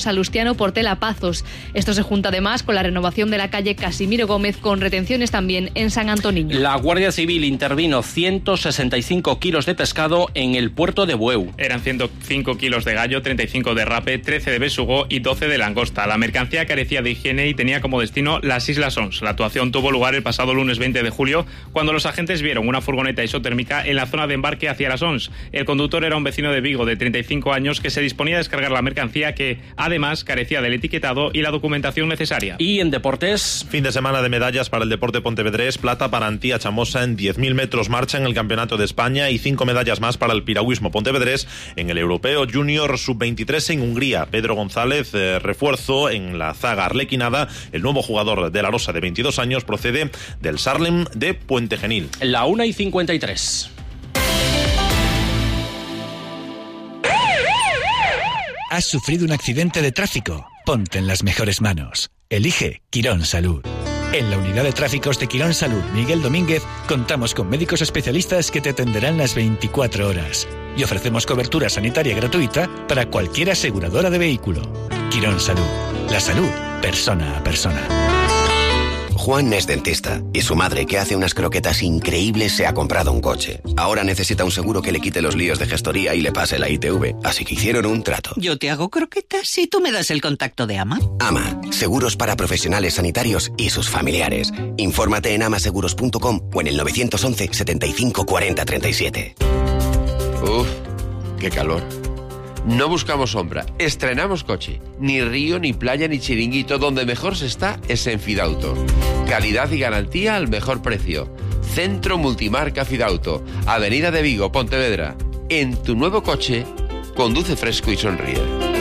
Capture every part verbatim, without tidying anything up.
Salustiano Portela Pazos. Esto se junta además con la renovación de la calle Casimiro Gómez, con retenciones también en San Antoniño. La Guardia Civil intervino ciento sesenta y cinco kilos de pescado en el puerto de Bueu. Eran ciento cinco kilos de gallo, treinta y cinco de rape, trece de besugo y doce de langosta. La mercancía carecía de higiene y tenía como destino las Islas Ons. La actuación tuvo lugar el pasado lunes veinte de julio, cuando los agentes vieron una furgoneta isotérmica en la zona de embarque hacia las Ons. El conductor era un vecino de Vigo de treinta y cinco años que se disponía a descargar la mercancía, que además carecía del etiquetado y la documentación necesaria. Y en deportes, fin de semana de medallas para el deporte pontevedrés, plata para Antía Chamosa en diez mil metros marcha en el Campeonato de España y cinco medallas más para el piragüismo pontevedrés en el Europeo Junior sub veintitrés en Hungría. Pedro González, eh, refuerzo en la zaga arlequinada. El nuevo jugador de la Rosa de veintidós años procede del Sarlem de Puente Genil. La una y cincuenta y tres. ¿Has sufrido un accidente de tráfico? Ponte en las mejores manos. Elige Quirón Salud. En la unidad de tráficos de Quirón Salud Miguel Domínguez contamos con médicos especialistas que te atenderán las veinticuatro horas y ofrecemos cobertura sanitaria gratuita para cualquier aseguradora de vehículo. Quirón Salud. La salud, persona a persona. Juan es dentista y su madre, que hace unas croquetas increíbles, se ha comprado un coche. Ahora necesita un seguro que le quite los líos de gestoría y le pase la I T V, así que hicieron un trato. Yo te hago croquetas y tú me das el contacto de AMA. AMA, seguros para profesionales sanitarios y sus familiares. Infórmate en amaseguros punto com o en el nueve once, setenta y cinco, cuarenta, treinta y siete. Uf, qué calor. No buscamos sombra, estrenamos coche. Ni río, ni playa, ni chiringuito. Donde mejor se está es en Fidauto. Calidad y garantía al mejor precio. Centro Multimarca Fidauto, Avenida de Vigo, Pontevedra. En tu nuevo coche, conduce fresco y sonríe.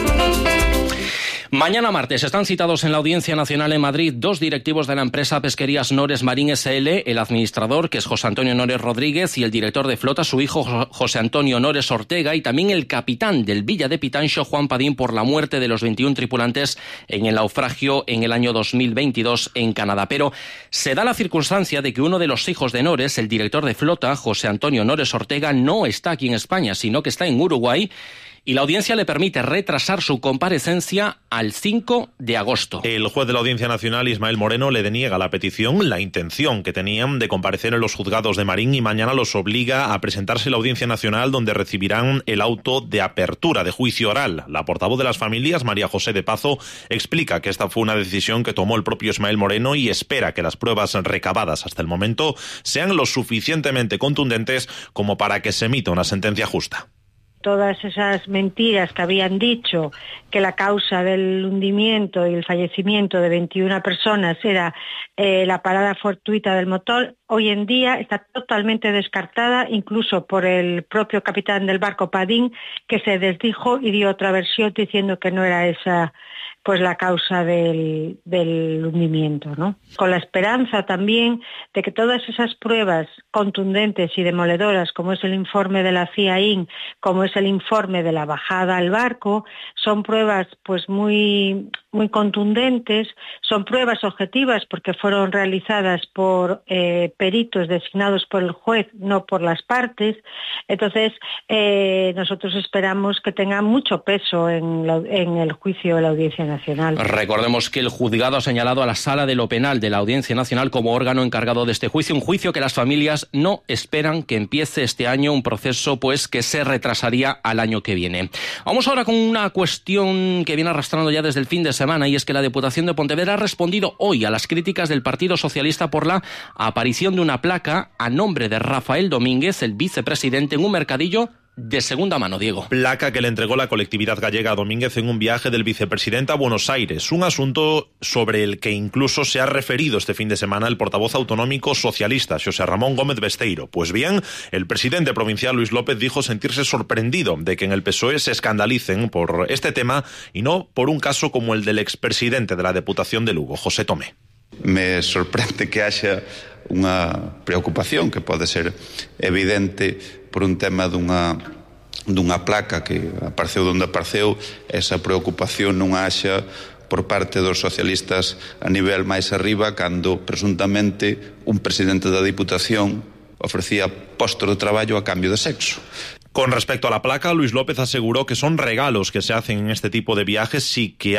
Mañana martes están citados en la Audiencia Nacional en Madrid dos directivos de la empresa Pesquerías Nores Marín S L, el administrador, que es José Antonio Nores Rodríguez, y el director de flota, su hijo José Antonio Nores Ortega, y también el capitán del Villa de Pitanxo, Juan Padín, por la muerte de los veintiún tripulantes en el naufragio en el año dos mil veintidós en Canadá. Pero se da la circunstancia de que uno de los hijos de Nores, el director de flota, José Antonio Nores Ortega, no está aquí en España, sino que está en Uruguay, y la audiencia le permite retrasar su comparecencia al cinco de agosto. El juez de la Audiencia Nacional, Ismael Moreno, le deniega la petición, la intención que tenían de comparecer en los juzgados de Marín, y mañana los obliga a presentarse en la Audiencia Nacional, donde recibirán el auto de apertura de juicio oral. La portavoz de las familias, María José de Pazo, explica que esta fue una decisión que tomó el propio Ismael Moreno y espera que las pruebas recabadas hasta el momento sean lo suficientemente contundentes como para que se emita una sentencia justa. Todas esas mentiras que habían dicho, que la causa del hundimiento y el fallecimiento de veintiuna personas era eh, la parada fortuita del motor, hoy en día está totalmente descartada, incluso por el propio capitán del barco Padín, que se desdijo y dio otra versión diciendo que no era esa pues la causa del, del hundimiento, ¿no? Con la esperanza también de que todas esas pruebas contundentes y demoledoras, como es el informe de la C I A I N, como es el informe de la bajada al barco, son pruebas pues muy, muy contundentes, son pruebas objetivas porque fueron realizadas por eh, peritos designados por el juez, no por las partes. Entonces, eh, nosotros esperamos que tengan mucho peso en, la, en el juicio de la Audiencia Nacional. Recordemos que el juzgado ha señalado a la Sala de lo Penal de la Audiencia Nacional como órgano encargado de este juicio, un juicio que las familias no esperan que empiece este año, un proceso pues que se retrasaría al año que viene. Vamos ahora con una cuestión que viene arrastrando ya desde el fin de semana, y es que la Diputación de Pontevedra ha respondido hoy a las críticas del Partido Socialista por la aparición de una placa a nombre de Rafael Domínguez, el vicepresidente, en un mercadillo de segunda mano, Diego. Placa que le entregó la colectividad gallega a Domínguez en un viaje del vicepresidente a Buenos Aires, un asunto sobre el que incluso se ha referido este fin de semana el portavoz autonómico socialista, José Ramón Gómez Besteiro. Pues bien, el presidente provincial Luis López dijo sentirse sorprendido de que en el P S O E se escandalicen por este tema y no por un caso como el del expresidente de la Deputación de Lugo, José Tomé. Me sorprende que haya unha preocupación que pode ser evidente por un tema dunha, dunha placa que apareceu donde apareceu, esa preocupación non haxa por parte dos socialistas a nivel máis arriba, cando presuntamente un presidente da Diputación ofrecía postos de traballo a cambio de sexo. Con respecto a la placa, Luis López aseguró que son regalos que se hacen en este tipo de viajes y que